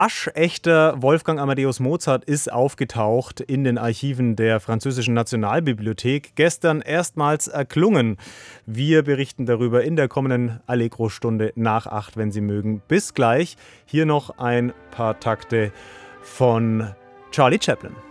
aschechter Wolfgang Amadeus Mozart ist aufgetaucht in den Archiven der Französischen Nationalbibliothek. Gestern erstmals erklungen. Wir berichten darüber in der kommenden Allegro-Stunde nach 8, wenn Sie mögen. Bis gleich. Hier noch ein paar Takte von Charlie Chaplin.